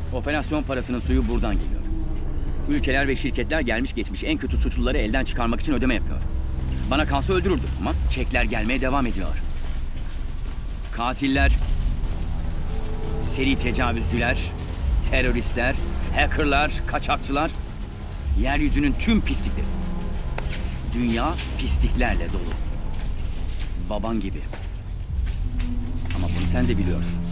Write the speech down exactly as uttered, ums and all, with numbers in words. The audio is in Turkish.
Operasyon parasının suyu buradan geliyor. Ülkeler ve şirketler gelmiş geçmiş en kötü suçluları elden çıkarmak için ödeme yapıyor. Bana kalsa öldürürdüm ama çekler gelmeye devam ediyor. Katiller, seri tecavüzcüler, teröristler, hackerlar, kaçakçılar, yeryüzünün tüm pislikleri. Dünya pisliklerle dolu. Baban gibi. Ama bunu sen de biliyorsun.